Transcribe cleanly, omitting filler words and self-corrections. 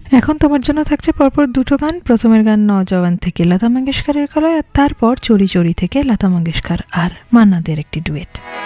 এখন তোমার জন্য থাকছে পরপর দুটো গান। প্রথমের গান নওজওয়ান থেকে লতা মঙ্গেশকরের গলায়, আর তারপর চোরি চোরি থেকে লতা মঙ্গেশকর আর মান্না দের একটি ডুয়েট।